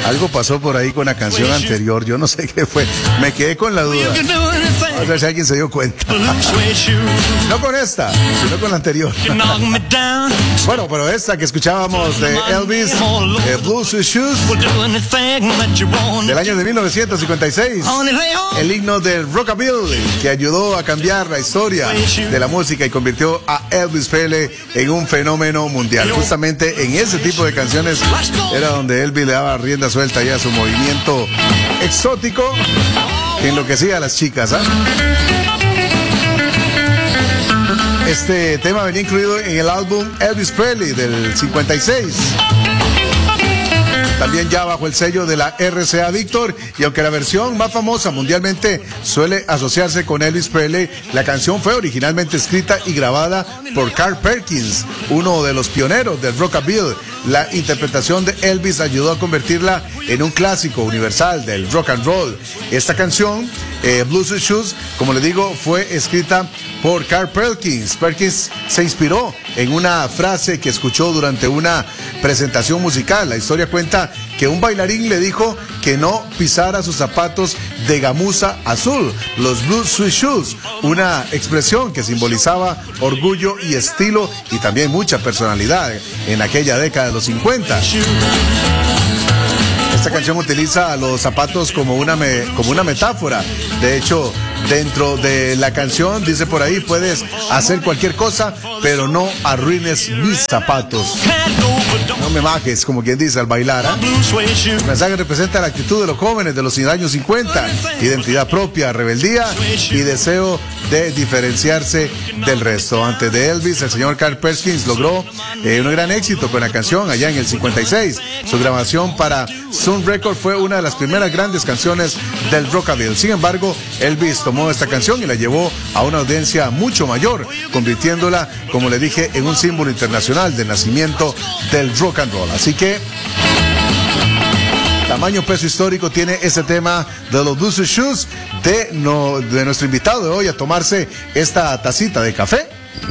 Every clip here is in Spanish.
Algo pasó por ahí con la canción anterior, yo no sé qué fue, me quedé con la duda. A ver si alguien se dio cuenta. No con esta, sino con la anterior. Bueno, pero esta que escuchábamos de Elvis, Blue Suede Shoes, del año de 1956, el himno del rockabilly, que ayudó a cambiar la historia de la música y convirtió a Elvis Presley en un fenómeno mundial. Justamente en ese tipo de canciones era donde Elvis le daba rienda suelta ya a su movimiento exótico que enloquecía a las chicas, ¿eh? Este tema venía incluido en el álbum Elvis Presley del 56. También ya bajo el sello de la RCA Victor, y aunque la versión más famosa mundialmente suele asociarse con Elvis Presley, la canción fue originalmente escrita y grabada por Carl Perkins, uno de los pioneros del rockabilly. La interpretación de Elvis ayudó a convertirla en un clásico universal del rock and roll. Esta canción, Blue Suede Shoes, como le digo, fue escrita por Carl Perkins. Perkins se inspiró en una frase que escuchó durante una presentación musical. La historia cuenta que un bailarín le dijo que no pisara sus zapatos de gamuza azul, los Blue Suede Shoes, una expresión que simbolizaba orgullo y estilo y también mucha personalidad en aquella década de los 50. Esta canción utiliza los zapatos como una metáfora. De hecho, dentro de la canción dice por ahí: puedes hacer cualquier cosa, pero no arruines mis zapatos. No me bajes, como quien dice, al bailar, ¿eh? El mensaje representa la actitud de los jóvenes de los años 50, identidad propia, rebeldía y deseo de diferenciarse del resto. Antes de Elvis, el señor Carl Perkins logró un gran éxito con la canción allá en el 56. Su grabación para Sun Records fue una de las primeras grandes canciones del rockabilly. Sin embargo, Elvis tomó esta canción y la llevó a una audiencia mucho mayor, convirtiéndola, como le dije, en un símbolo internacional del nacimiento del rock and roll. Así que tamaño, peso histórico tiene ese tema de los Blue Suede Shoes de nuestro invitado de hoy a tomarse esta tacita de café.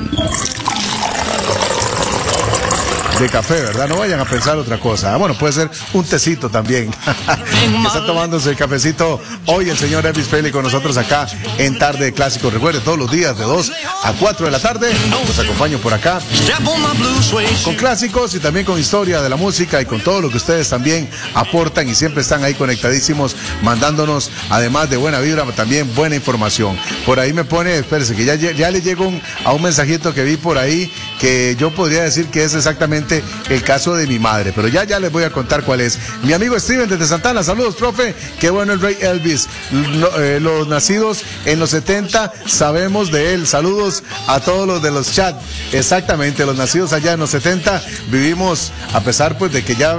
De café, ¿verdad? No vayan a pensar otra cosa. Bueno, puede ser un tecito también. Está tomándose el cafecito hoy el señor Elvis Presley con nosotros acá en Tarde de Clásicos. Recuerde, todos los días de 2 a 4 de la tarde los acompaño por acá con clásicos y también con historia de la música y con todo lo que ustedes también aportan y siempre están ahí conectadísimos, mandándonos, además de buena vibra, también buena información. Por ahí me pone, espérese, que ya le llegó a un mensajito que vi por ahí que yo podría decir que es exactamente el caso de mi madre, pero ya les voy a contar cuál es. Mi amigo Steven desde Santana, saludos, profe, qué bueno el rey Elvis. Los nacidos en los 70 sabemos de él. Saludos a todos los de los chats. Exactamente, los nacidos allá en los 70 vivimos, a pesar pues de que ya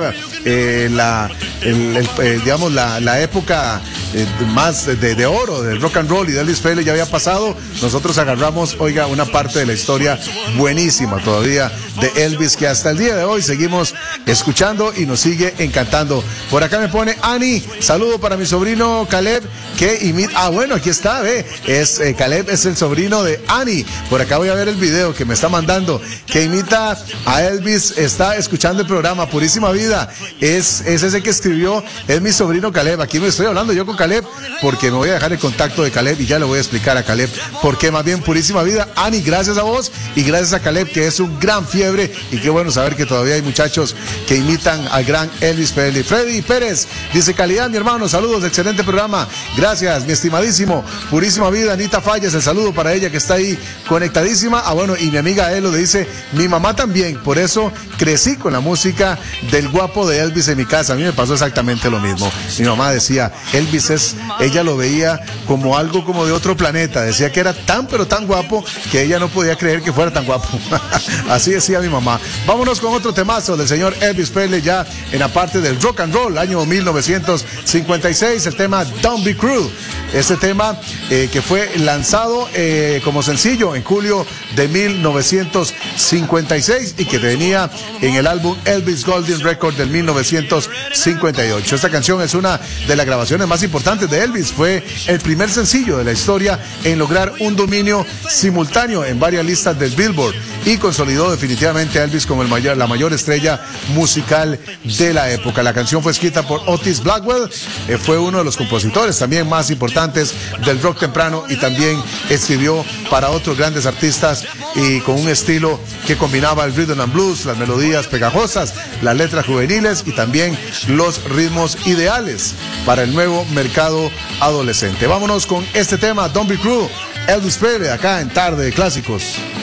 digamos la época más de oro del rock and roll y de Elvis Presley ya había pasado. Nosotros agarramos, oiga, una parte de la historia buenísima todavía de Elvis, que hasta el día de hoy seguimos escuchando y nos sigue encantando. Por acá me pone Ani, saludo para mi sobrino Caleb, que imita, bueno, aquí está, Caleb es el sobrino de Ani. Por acá voy a ver el video que me está mandando, que imita a Elvis, está escuchando el programa, purísima vida, es ese que escribió, es mi sobrino Caleb. Aquí me estoy hablando yo con Caleb, porque me voy a dejar el contacto de Caleb y ya le voy a explicar a Caleb por qué. Más bien, purísima vida, Ani, gracias a vos y gracias a Caleb, que es un gran fiebre, y qué bueno saber que todavía hay muchachos que imitan al gran Elvis Presley. Freddy Pérez dice: calidad, mi hermano, saludos, excelente programa, gracias, mi estimadísimo, purísima vida. Anita Fallas, el saludo para ella que está ahí conectadísima. Bueno, y mi amiga Elo le dice: mi mamá también, por eso crecí con la música del guapo de Elvis en mi casa. A mí me pasó exactamente lo mismo. Mi mamá decía, Elvis ella lo veía como algo como de otro planeta, decía que era tan pero tan guapo que ella no podía creer que fuera tan guapo. Así decía mi mamá. Vámonos con otro temazo del señor Elvis Presley, ya en la parte del rock and roll, año 1956, el tema Don't Be Cruel. Este tema que fue lanzado como sencillo en julio de 1956 y que venía en el álbum Elvis Golden Record del 1958. Esta canción es una de las grabaciones más importantes importantes de Elvis. Fue el primer sencillo de la historia en lograr un dominio simultáneo en varias listas del Billboard y consolidó definitivamente a Elvis como la mayor estrella musical de la época. La canción fue escrita por Otis Blackwell, fue uno de los compositores también más importantes del rock temprano y también escribió para otros grandes artistas y con un estilo que combinaba el rhythm and blues, las melodías pegajosas, las letras juveniles y también los ritmos ideales para el nuevo mercado adolescente. Vámonos con este tema, Don't Be Cruel, Elvis Presley, acá en Tarde de Clásicos.